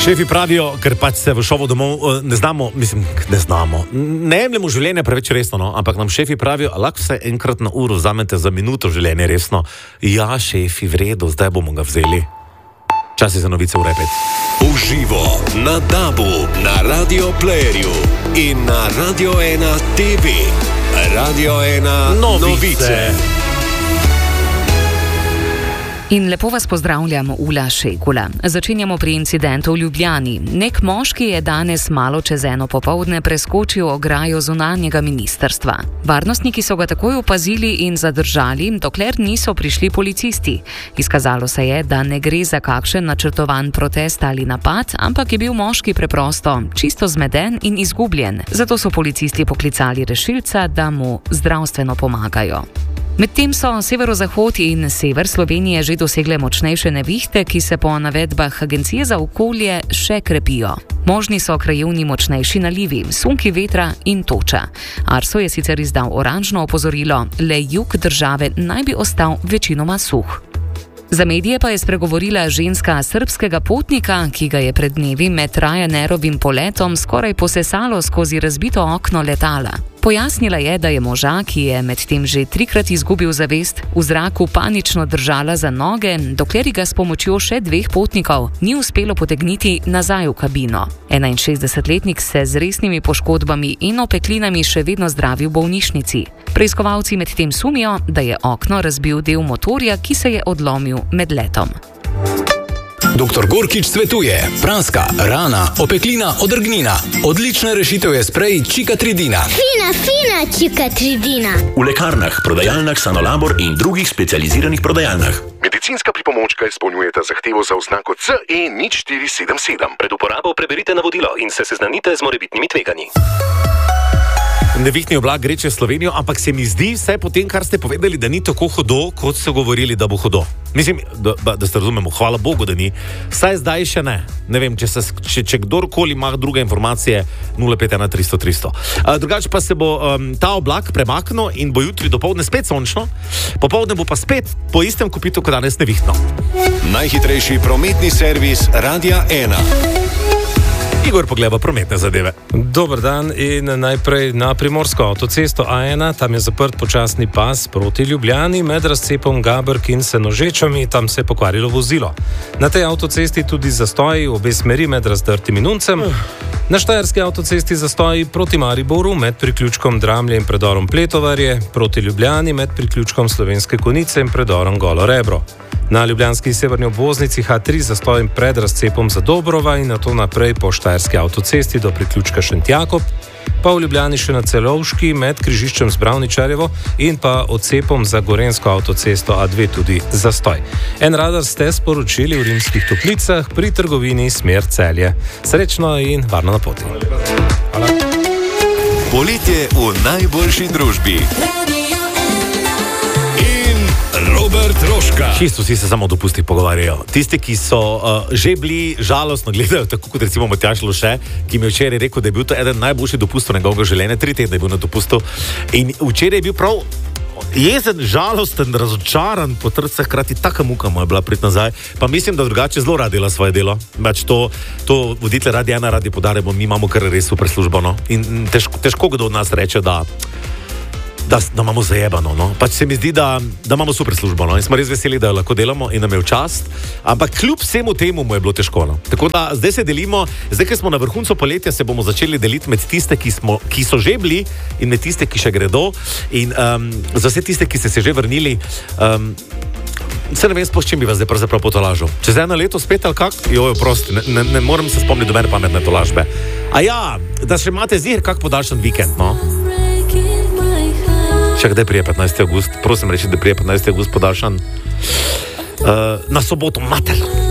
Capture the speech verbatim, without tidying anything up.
Šefi pravijo, ker pač se v šovu domov ne znamo, mislim, ne znamo, ne jemljemo življenja preveč resno, no? Ampak nam šefi pravijo, lahko se enkrat na uro vzamete za minuto življenje resno. Ja, šefi, v redu, zdaj bomo ga vzeli. Čas je za novice v Repet. Uživo na Dabu, na Radio Playerju in na Radio ena T V. Radio ena novice. novice. In lepo vas pozdravljam, Ula Šekula. Začenjamo pri incidentu v Ljubljani. Nek moški je danes malo čez eno popoldne preskočil ograjo zunanjega ministrstva. Varnostniki so ga takoj opazili in zadržali, dokler niso prišli policisti. Izkazalo se je, da ne gre za kakšen načrtovan protest ali napad, ampak je bil moški preprosto čisto zmeden in izgubljen. Zato so policisti poklicali rešilca, da mu zdravstveno pomagajo. Medtem so severozahod in sever Slovenije že dosegle močnejše nevihte, ki se po navedbah Agencije za okolje še krepijo. Možni so krajevni močnejši nalivi, sunki vetra in toča. Arso je sicer izdal oranžno opozorilo, le jug države naj bi ostal večinoma suh. Za medije pa je spregovorila ženska srbskega potnika, ki ga je pred dnevi med Ryanairovim poletom skoraj posesalo skozi razbito okno letala. Pojasnila je, da je moža, ki je medtem že trikrat izgubil zavest, v zraku panično držala za noge, dokler ga s pomočjo še dveh potnikov ni uspelo potegniti nazaj v kabino. enainšestdesetletnik se z resnimi poškodbami in opeklinami še vedno zdravi v bolnišnici. Preiskovalci medtem sumijo, da je okno razbil del motorja, ki se je odlomil med letom. Doktor Gorkič svetuje: praska, rana, opeklina, odrgnina. Odlična rešitev je sprej Čikatridina. Fina, fina Čikatridina. V lekarnah, prodajalnah Sanolabor in drugih specializiranih prodajalnah. Medicinska pripomočka izpolnjujeta zahtevo za oznako C E nič štiri sedem sedem. Pred uporabo preberite navodilo in se seznanite z morebitnimi tveganji. Nevihtni oblak gre čez Slovenijo, ampak se mi zdi vse po tem, kar ste povedali, da ni tako hudo, kot so govorili, da bo hudo. Mislim, da, da se razumemo, hvala Bogu, da ni. Saj zdaj še ne. Ne vem, če, se, če, če kdorkoli ima druge informacije, nula pet ena tristo tristo. Uh, drugače pa se bo um, ta oblak premaknil in bo jutri dopoldne spet sončno, popoldne bo pa spet po istem kopitu, kot danes nevihtno. Najhitrejši prometni servis Radia ena. Igor pogleda prometne zadeve. Dober dan in najprej na primorsko avtocesto A ena, tam je zaprt počasni pas proti Ljubljani med razcepom Gabrk in Senožečami, tam se je pokvarilo vozilo. Na tej avtocesti tudi zastoji v obe smeri med Razdrtim in Uncem. Na štajerski avtocesti zastoji proti Mariboru med priključkom Dramlje in predorom Pletovarje, proti Ljubljani med priključkom Slovenske Konjice in predorom Golo Rebro. Na ljubljanski severni obvoznici H tri zastojem pred razcepom Zadobrova in nato naprej po štajerski avtocesti do priključka Šentjakob, pa v Ljubljani še na Celovški med križiščem z Bravničarjevo in pa odcepom za gorenjsko avtocesto A dve tudi zastoj. En radar ste sporočili v Rimskih Toplicah pri trgovini smer Celje. Srečno in varno na poti. Hvala. Poletje v najboljši družbi. Robert Roška. Čisto vsi se samo dopustih pogovarjajo. Tisti, ki so uh, že bili žalostno gledajo, tako kot recimo Matjaž Loše, ki mi je včeraj rekel, da je bil to eden najboljših dopustov njegovega življenja, tri tedne je bil na dopustu. In včeraj je bil prav jezen, žalosten, razočaran, potrd se hkrati, taka muka mu je bila priti nazaj. Pa mislim, da drugače zelo rad dela svoje delo. Bač to, to voditelj Radia ena radi podarjamo, mi imamo kar res super službo. No? In težko, težko kdo od nas reče, da Da, da imamo zajebano, no. Pač se mi zdi, da, da imamo super službo, no. In smo res veseli, da jo lahko delamo in nam je v čast. Ampak kljub vsemu temu mu je bilo težko, no. Tako da zdaj se delimo, zdaj, ker smo na vrhuncu poletja, se bomo začeli deliti med tiste, ki, smo, ki so že bili in med tiste, ki še gredo. In um, za vse tiste, ki ste se že vrnili, um, se ne vem, s čim bi vas zdaj pravzaprav potolažil. Čez eno leto spet ali kak? Jojo, prosti, ne, ne, ne morem se spomniti do mene pametne tolažbe. A ja, da še imate ziher kak podaljšan vikend, no. Če kdaj prije petnajstega avgusta, prosim reči, da prije petnajstega avgusta podaljšan uh, na soboto mater.